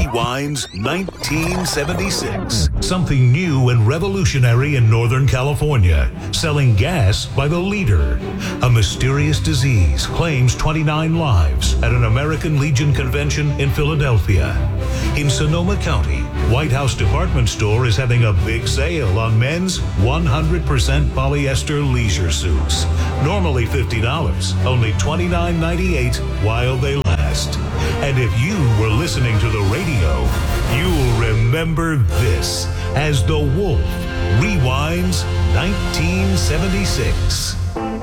Rewinds 1976. Something new and revolutionary in Northern California. Selling gas by the liter. A mysterious disease claims 29 lives at an American Legion convention in Philadelphia. In Sonoma County, White House Department Store is having a big sale on men's 100% polyester leisure suits. Normally $50, only $29.98 while they last. And if you were listening to the radio, you'll remember this as The Wolf rewinds 1976.